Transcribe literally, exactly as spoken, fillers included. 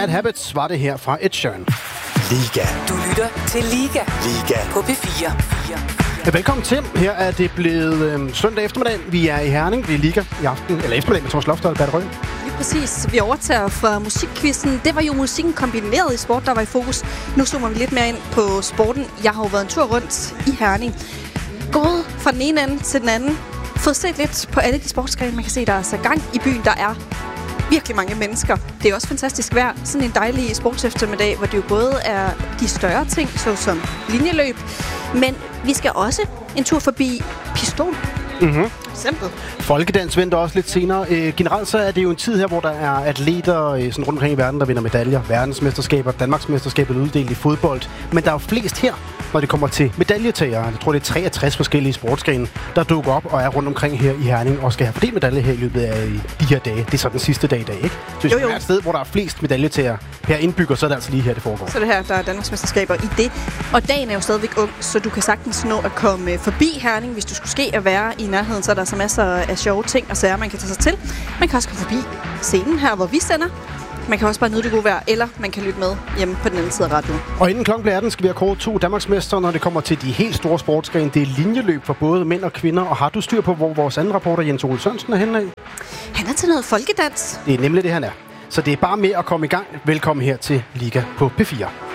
Bad Habits var det her fra Ed Sheeran. Liga. Du lytter til Liga. Liga. På P fire. Ja, velkommen til. Her er det blevet øh, søndag eftermiddag. Vi er i Herning. Vi er Liga i aften. Eller eftermiddag med Thomas Lofter og Batte Røg. Lige præcis. Vi overtager fra musikkvisten. Det var jo musikken kombineret i sport, der var i fokus. Nu zoomer vi lidt mere ind på sporten. Jeg har jo været en tur rundt i Herning. Gået fra den ene ende til den anden. Fået set lidt på alle de sportsgrene. Man kan se, der er så gang i byen. Der er virkelig mange mennesker. Det er også fantastisk vejr. Sådan en dejlig sportseftermiddag, hvor det jo både er de større ting, såsom linjeløb, men vi skal også en tur forbi pistol. Mhm. Eksempel. Folkedans venter også lidt senere. Øh, generelt så er det jo en tid her, hvor der er atleter øh, sådan rundt omkring i verden, der vinder medaljer. Verdensmesterskaber, Danmarksmesterskabet uddelt i fodbold. Men der er jo flest her, når det kommer til medaljetagere. Jeg tror, det er treogtres forskellige sportsgrene, der dukker op og er rundt omkring her i Herning og skal have fordelt medalje her i løbet af de her dage. Det er så den sidste dag i dag, ikke? Så hvis der er et sted, hvor der er flest medaljetagere per indbygger, så er det altså lige her, det foregår. Så det her, der er Danmarksmesterskaber i det. Og dagen er jo stadigvæk ung, så du kan sagtens nå at komme forbi Herning, hvis du skulle ske at være i nærheden. Så er der så masser af sjove ting og sager, man kan tage sig til. Man kan også komme forbi scenen her, hvor vi sender. Man kan også bare nyde det gode vejr, eller man kan lytte med hjemme på den anden side af radioen. Og inden klokken bliver atten, skal vi have kåret to Danmarksmestre, når det kommer til de helt store sportsgrene. Det er linjeløb for både mænd og kvinder. Og har du styr på, hvor vores anden reporter Jens Ole Sørensen er henne af? Han er til noget folkedans. Det er nemlig det, han er. Så det er bare med at komme i gang. Velkommen her til Liga på P fire.